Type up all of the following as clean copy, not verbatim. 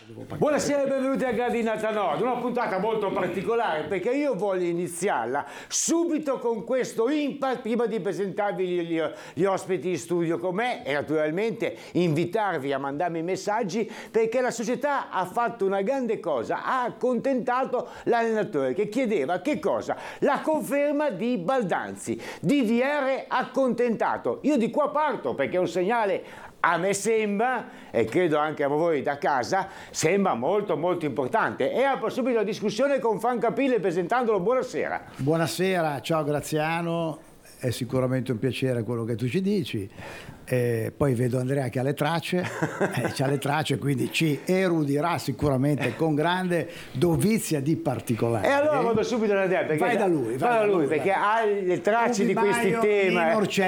Buonasera e benvenuti a Gradinata Nord, una puntata molto particolare perché io voglio iniziarla subito con questo impact prima di presentarvi gli ospiti in studio con me e naturalmente invitarvi a mandarmi messaggi perché la società ha fatto una grande cosa, ha accontentato l'allenatore che chiedeva che cosa? La conferma di Baldanzi, DDR accontentato. Io di qua parto perché è un segnale. A me sembra, e credo anche a voi da casa, sembra molto molto importante. E apro subito la discussione con Franco Aprile presentandolo. Buonasera. Buonasera, ciao Graziano, è sicuramente un piacere quello che tu ci dici. Poi vedo Andrea che ha le tracce, c'ha le tracce, quindi ci erudirà sicuramente con grande dovizia di particolari. E allora vado subito da Andrea, perché vai da lui, perché ha le tracce di questi temi.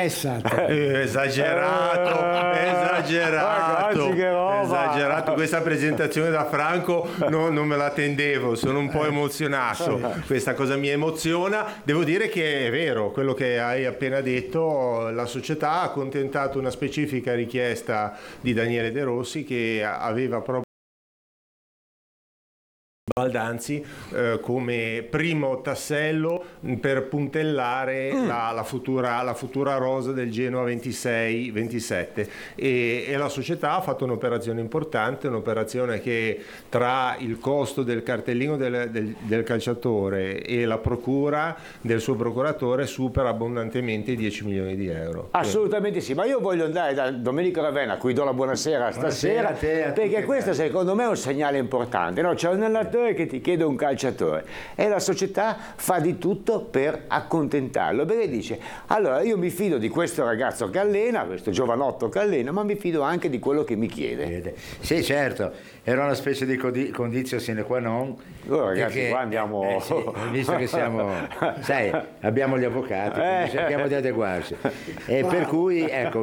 Esagerato, questa presentazione da Franco non me la attendevo, sono un po' emozionato, questa cosa mi emoziona. Devo dire che è vero quello che hai appena detto, la società ha accontentato una specifica richiesta di Daniele De Rossi che aveva proprio Baldanzi come primo tassello per puntellare la futura rosa del Genoa 26-27 e la società ha fatto un'operazione importante, un'operazione che tra il costo del cartellino del calciatore e la procura del suo procuratore supera abbondantemente i 10 milioni di euro. Assolutamente sì, ma io voglio andare da Domenico Ravenna, a cui do la buonasera stasera, perché questo secondo me è un segnale importante, no? C'è un allenatore che ti chiede un calciatore e la società fa di tutto per accontentarlo, perché dice allora io mi fido di questo ragazzo che allena, questo giovanotto che allena, ma mi fido anche di quello che mi chiede. Sì, certo, era una specie di condizio sine qua non. Ragazzi, perché, qua andiamo sì, visto che siamo, sai, abbiamo gli avvocati, quindi cerchiamo di adeguarci e per cui ecco,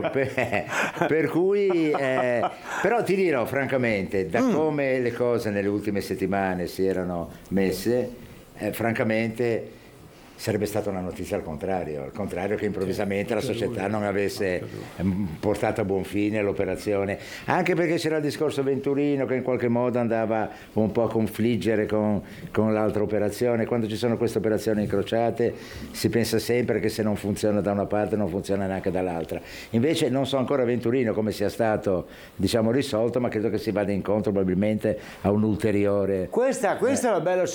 però ti dirò francamente, da come le cose nelle ultime settimane si erano messe, francamente sarebbe stata una notizia al contrario che improvvisamente la società non avesse portato a buon fine l'operazione, anche perché c'era il discorso Venturino che in qualche modo andava un po' a confliggere con l'altra operazione. Quando ci sono queste operazioni incrociate si pensa sempre che se non funziona da una parte non funziona neanche dall'altra, invece non so ancora Venturino come sia stato risolto, ma credo che si vada incontro probabilmente a un ulteriore questa è la bella